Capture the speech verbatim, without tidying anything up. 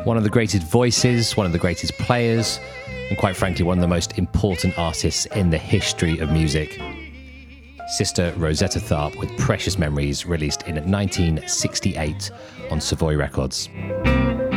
One of the greatest voices, one of the greatest players, and quite frankly, one of the most important artists in the history of music. Sister Rosetta Tharpe with Precious Memories, released in nineteen sixty-eight on Savoy Records.